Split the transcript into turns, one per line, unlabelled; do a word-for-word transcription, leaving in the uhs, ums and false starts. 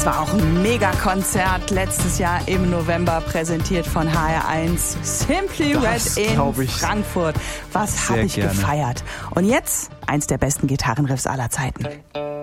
Das war auch ein Megakonzert letztes Jahr im November, präsentiert von H R eins. Simply
Das
Red in
glaub ich
Frankfurt. Was habe ich
gerne.
gefeiert. Und jetzt eins der besten Gitarrenriffs aller Zeiten.